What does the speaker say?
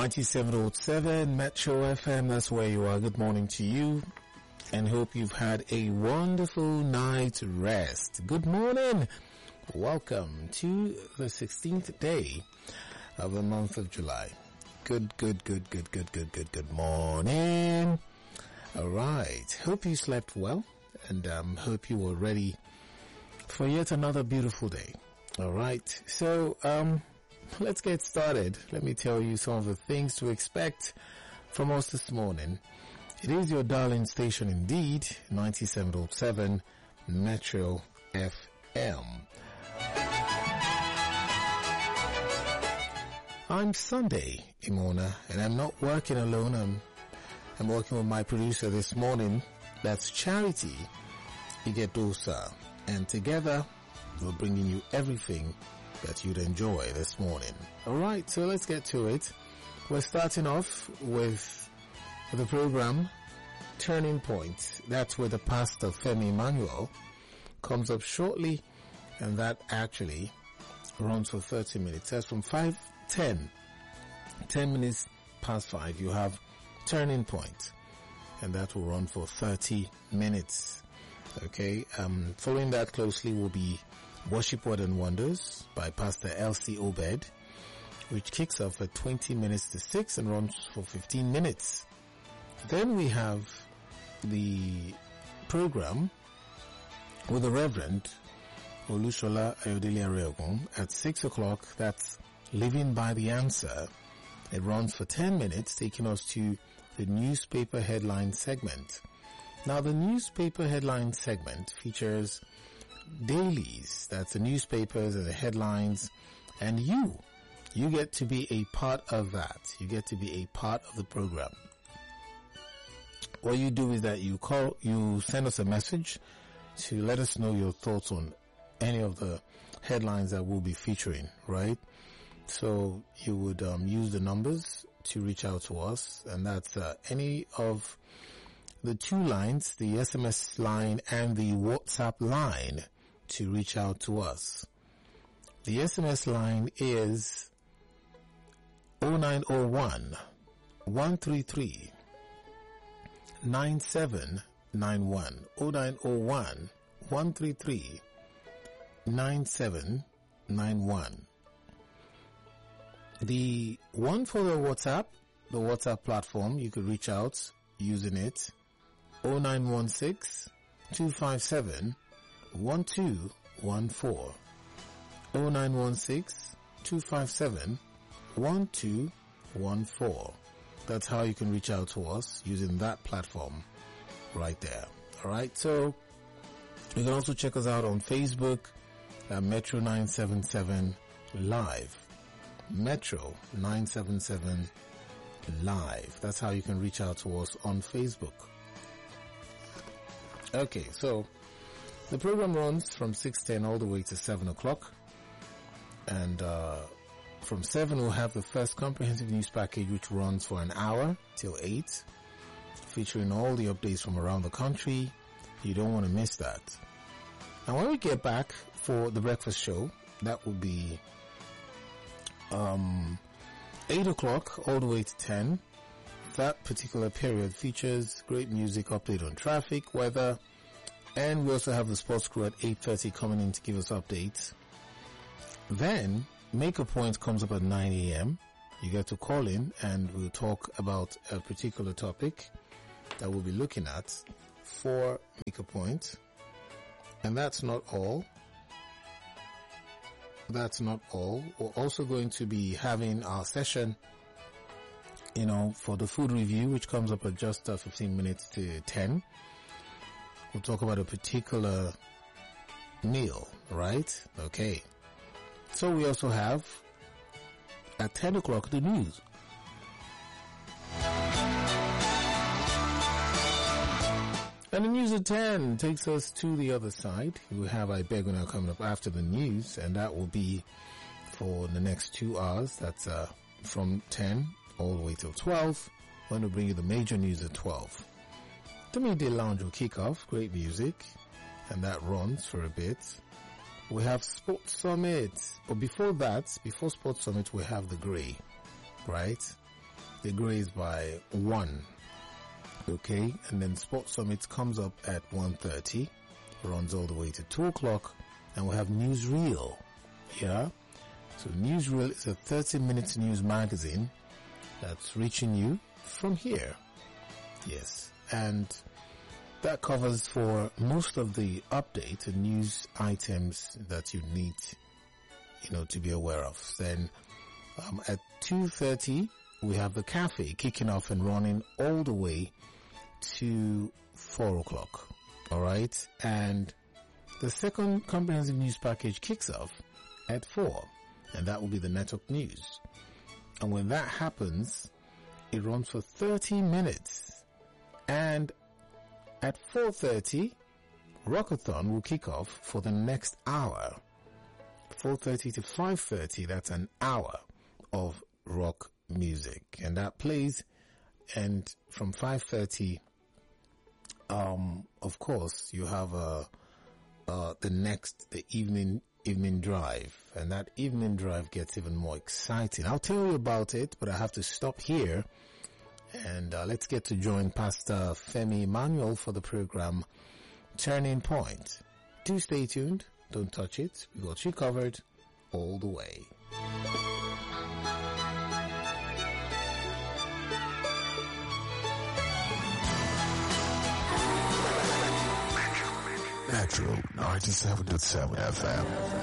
97.7 Metro FM, that's where you are. Good morning to you and hope you've had a wonderful night's rest. Good morning. Welcome to the 16th day of the month of July. Good morning. All right. Hope you slept well and hope you were ready for yet another beautiful day. All right. So, let's get started. Let me tell you some of the things to expect from us this morning. It is your darling station indeed, 97.7 Metro FM. I'm Sunday Imona, and I'm not working alone. I'm working with my producer this morning. That's Charity Igedosa. And together, we're bringing you everything that you'd enjoy this morning. Alright, so let's get to it. We're starting off with the program Turning Point. That's where the pastor Femi Emmanuel comes up shortly, and that actually runs for 30 minutes. That's from 10 minutes past 5, you have Turning Point, and that will run for 30 minutes. Okay, following that closely will be Worship Word and Wonders by Pastor Elsie Obed, which kicks off at 20 minutes to 6 and runs for 15 minutes. Then we have the program with the Reverend Olushola Ayodele Areogun at 6 o'clock. That's Living by the Answer. It runs for 10 minutes, taking us to the newspaper headline segment. Now, the newspaper headline segment features dailies. That's the newspapers and the headlines, and you get to be a part of that. You get to be a part of the program. What you do is that you send us a message to let us know your thoughts on any of the headlines that we'll be featuring, right? So you would use the numbers to reach out to us, and that's any of the two lines, the SMS line and the WhatsApp line, to reach out to us. The SMS line is 0901 133 9791. 0901 133 9791. The one for the WhatsApp platform, you could reach out using it 0916 257 1214. 0916 257 1214. That's how you can reach out to us using that platform right there. Alright, so you can also check us out on Facebook at Metro 977 Live. Metro 977 Live. That's how you can reach out to us on Facebook. Okay, so the program runs from 6:10 all the way to 7 o'clock. And from 7 we'll have the first comprehensive news package, which runs for an hour till 8, featuring all the updates from around the country. You don't want to miss that. And when we get back for the breakfast show, that will be 8 o'clock all the way to 10. That particular period features great music, update on traffic, weather, and we also have the sports crew at 8:30 coming in to give us updates. Then, Make a Point comes up at 9 a.m. You get to call in and we'll talk about a particular topic that we'll be looking at for Make a Point. And that's not all. We're also going to be having our session, for the food review, which comes up at just 15 minutes to 10. We'll talk about a particular meal, right? Okay. So we also have at 10 o'clock the news. And the news at 10 takes us to the other side. We have Ibeguna coming up after the news, and that will be for the next 2 hours. That's from 10 all the way till 12. We're going to bring you the major news at 12. The Midday Lounge will kick off, great music, and that runs for a bit. We have Sports Summit, but before Sports Summit, we have the Grey, right? They graze by 1. Okay, and then Sports Summit comes up at 1:30, runs all the way to 2 o'clock, and we have Newsreel. Yeah, so Newsreel is a 30-minute news magazine that's reaching you from here. Yes, and that covers for most of the updates and news items that you need, to be aware of. Then at 2:30, we have the cafe kicking off and running all the way to 4 o'clock. All right. And the second comprehensive news package kicks off at 4. And that will be the network news. And when that happens, it runs for 30 minutes. And at 4:30, Rockathon will kick off for the next hour. 4:30 to 5:30, that's an hour of rock music. And that plays. And from 5:30, of course, you have the evening drive, and that evening drive gets even more exciting. I'll tell you about it, but I have to stop here, and let's get to join Pastor Femi Emmanuel for the program Turning Point. Do stay tuned. Don't touch it. We got you covered all the way. Metro 97.7 FM.